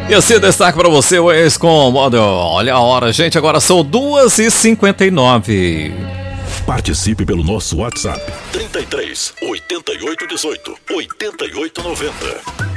E assim destaque para você o ex com modo. Olha a hora, gente, agora são 2h59. Participe pelo nosso WhatsApp 33 88 18 88 90.